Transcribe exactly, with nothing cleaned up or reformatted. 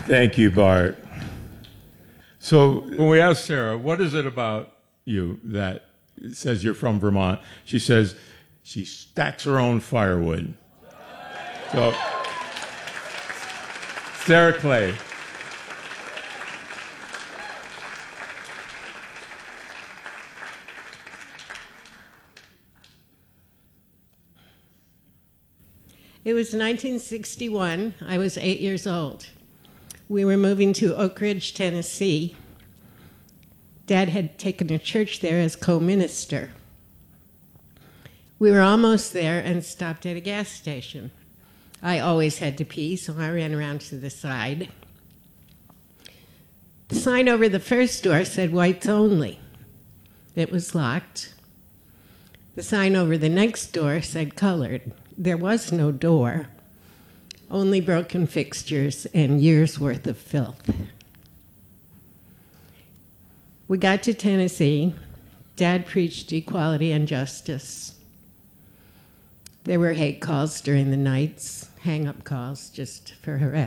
Thank you, Bart. So when we asked Sarah, what is it about you that says you're from Vermont, she says she stacks her own firewood. So, Sarah Clay. It was nineteen sixty-one. I was eight years old. We were moving to Oak Ridge, Tennessee. Dad had taken a church there as co-minister. We were almost there and stopped at a gas station. I always had to pee, so I ran around to the side. The sign over the first door said whites only. It was locked. The sign over the next door said colored. There was no door, only broken fixtures and years' worth of filth. We got to Tennessee. Dad preached equality and justice. There were hate calls during the nights, hang-up calls just for harassment.